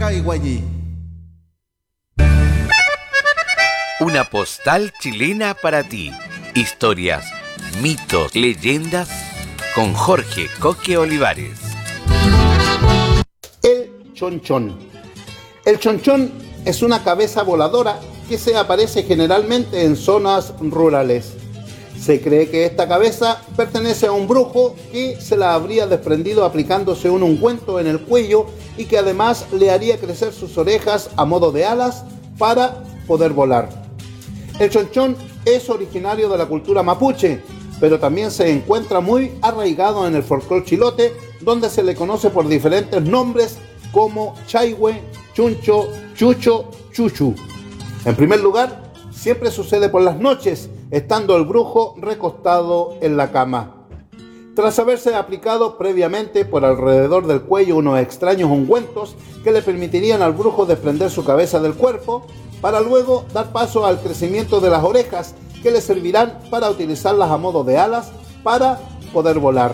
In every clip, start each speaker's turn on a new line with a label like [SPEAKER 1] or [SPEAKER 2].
[SPEAKER 1] Caiguayí.
[SPEAKER 2] Una postal chilena para ti. Historias, mitos, leyendas con Jorge Coque Olivares.
[SPEAKER 3] El chonchón. El chonchón es una cabeza voladora que se aparece generalmente en zonas rurales. Se cree que esta cabeza pertenece a un brujo que se la habría desprendido aplicándose un ungüento en el cuello y que además le haría crecer sus orejas a modo de alas para poder volar. El chonchón es originario de la cultura mapuche, pero también se encuentra muy arraigado en el folclore chilote, donde se le conoce por diferentes nombres como chaihue, chuncho, chucho, chuchu. En primer lugar, siempre sucede por las noches, estando el brujo recostado en la cama. Tras haberse aplicado previamente por alrededor del cuello unos extraños ungüentos que le permitirían al brujo desprender su cabeza del cuerpo, para luego dar paso al crecimiento de las orejas que le servirán para utilizarlas a modo de alas para poder volar.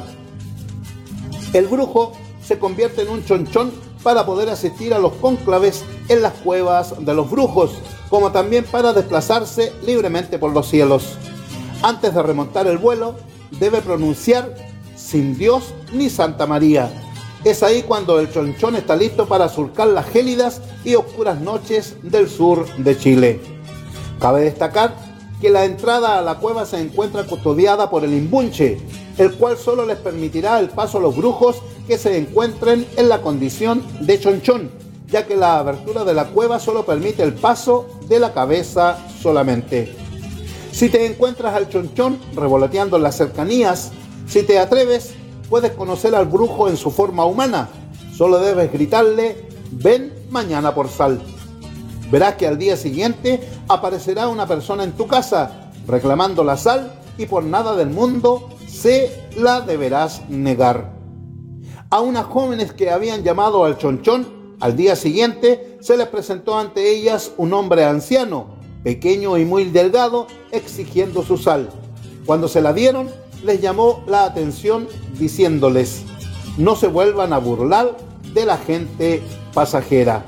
[SPEAKER 3] El brujo se convierte en un chonchón para poder asistir a los cónclaves en las cuevas de los brujos, como también para desplazarse libremente por los cielos. Antes de remontar el vuelo, debe pronunciar sin Dios ni Santa María. Es ahí cuando el chonchón está listo para surcar las gélidas y oscuras noches del sur de Chile. Cabe destacar que la entrada a la cueva se encuentra custodiada por el imbunche, el cual solo les permitirá el paso a los brujos que se encuentren en la condición de chonchón, ya que la abertura de la cueva solo permite el paso de la cabeza solamente. Si te encuentras al chonchón revoloteando en las cercanías, si te atreves, puedes conocer al brujo en su forma humana. Solo debes gritarle: ven mañana por sal. Verás que al día siguiente aparecerá una persona en tu casa reclamando la sal y por nada del mundo se la deberás negar. A unas jóvenes que habían llamado al chonchón, al día siguiente se les presentó ante ellas un hombre anciano, pequeño y muy delgado, exigiendo su sal. Cuando se la dieron, les llamó la atención diciéndoles: no se vuelvan a burlar de la gente pasajera.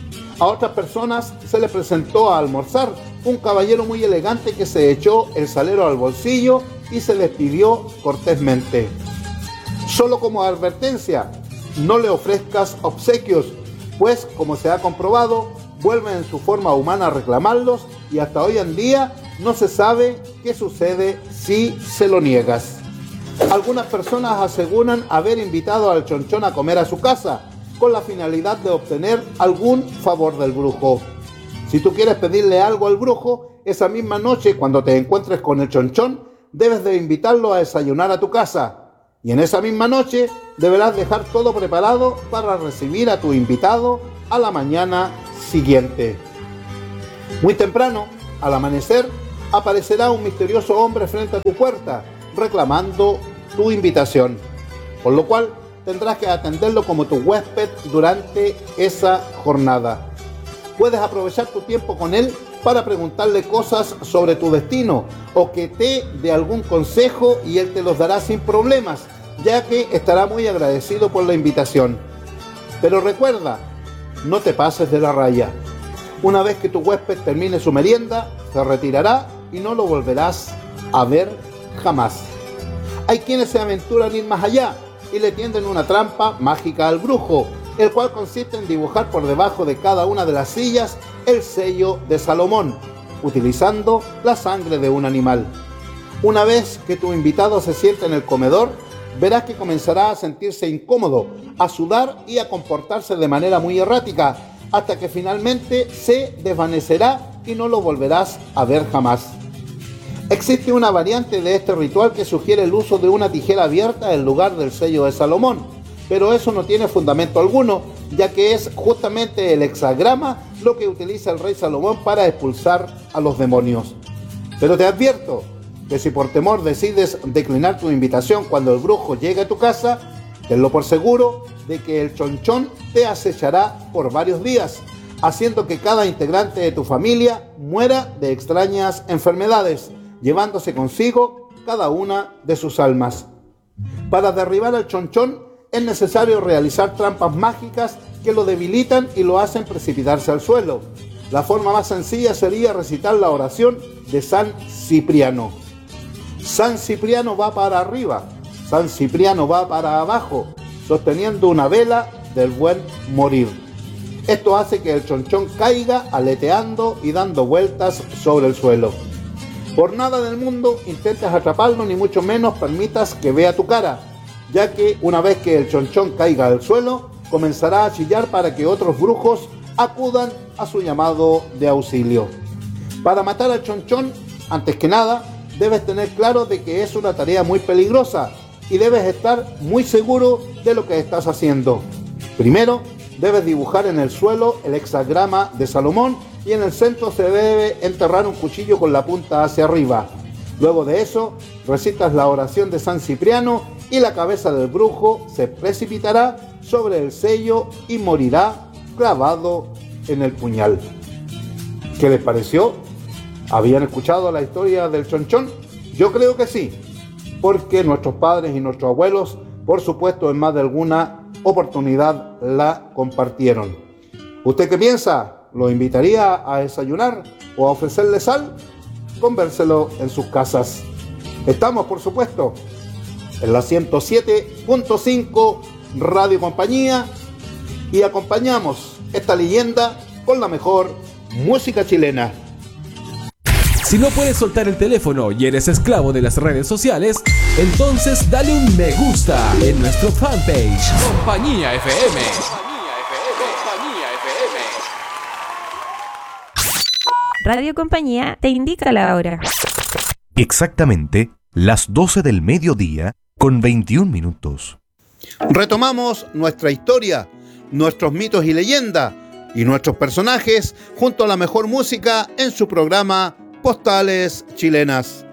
[SPEAKER 3] A otras personas se les presentó a almorzar un caballero muy elegante que se echó el salero al bolsillo y se despidió cortésmente. Solo como advertencia, no le ofrezcas obsequios, pues como se ha comprobado, vuelven en su forma humana a reclamarlos y hasta hoy en día no se sabe qué sucede si se lo niegas. Algunas personas aseguran haber invitado al chonchón a comer a su casa con la finalidad de obtener algún favor del brujo. Si tú quieres pedirle algo al brujo, esa misma noche cuando te encuentres con el chonchón, debes de invitarlo a desayunar a tu casa. Y en esa misma noche deberás dejar todo preparado para recibir a tu invitado a la mañana siguiente. Muy temprano, al amanecer, aparecerá un misterioso hombre frente a tu puerta, reclamando tu invitación, por lo cual tendrás que atenderlo como tu huésped durante esa jornada. Puedes aprovechar tu tiempo con él para preguntarle cosas sobre tu destino o que te dé algún consejo y él te los dará sin problemas, ya que estará muy agradecido por la invitación. Pero recuerda, no te pases de la raya. Una vez que tu huésped termine su merienda, se retirará y no lo volverás a ver jamás. Hay quienes se aventuran a ir más allá y le tienden una trampa mágica al brujo, el cual consiste en dibujar por debajo de cada una de las sillas el sello de Salomón, utilizando la sangre de un animal. Una vez que tu invitado se siente en el comedor, verás que comenzará a sentirse incómodo, a sudar y a comportarse de manera muy errática, hasta que finalmente se desvanecerá y no lo volverás a ver jamás. Existe una variante de este ritual que sugiere el uso de una tijera abierta en lugar del sello de Salomón, pero eso no tiene fundamento alguno, ya que es justamente el hexagrama lo que utiliza el rey Salomón para expulsar a los demonios. Pero te advierto que si por temor decides declinar tu invitación cuando el brujo llegue a tu casa, tenlo por seguro de que el chonchón te acechará por varios días, haciendo que cada integrante de tu familia muera de extrañas enfermedades, llevándose consigo cada una de sus almas. Para derribar al chonchón es necesario realizar trampas mágicas que lo debilitan y lo hacen precipitarse al suelo. La forma más sencilla sería recitar la oración de San Cipriano. San Cipriano va para arriba, San Cipriano va para abajo, sosteniendo una vela del buen morir. Esto hace que el chonchón caiga aleteando y dando vueltas sobre el suelo. Por nada del mundo intentes atraparlo, ni mucho menos permitas que vea tu cara, ya que una vez que el chonchón caiga al suelo, comenzará a chillar para que otros brujos acudan a su llamado de auxilio. Para matar al chonchón, antes que nada, debes tener claro de que es una tarea muy peligrosa y debes estar muy seguro de lo que estás haciendo. Primero, debes dibujar en el suelo el hexagrama de Salomón y en el centro se debe enterrar un cuchillo con la punta hacia arriba. Luego de eso, recitas la oración de San Cipriano y la cabeza del brujo se precipitará sobre el sello y morirá clavado en el puñal. ¿Qué les pareció? ¿Habían escuchado la historia del chonchón? Yo creo que sí, porque nuestros padres y nuestros abuelos, por supuesto, en más de alguna oportunidad la compartieron. ¿Usted qué piensa? ¿Lo invitaría a desayunar o a ofrecerle sal? Convérselo en sus casas. Estamos, por supuesto, en la 107.5 Radio Compañía y acompañamos esta leyenda con la mejor música chilena.
[SPEAKER 1] Si no puedes soltar el teléfono y eres esclavo de las redes sociales, entonces dale un me gusta en nuestro fanpage Compañía FM.
[SPEAKER 4] Radio Compañía te indica la hora.
[SPEAKER 5] Exactamente las 12 del mediodía con 21 minutos.
[SPEAKER 3] Retomamos nuestra historia, nuestros mitos y leyendas y nuestros personajes junto a la mejor música en su programa Postales Chilenas.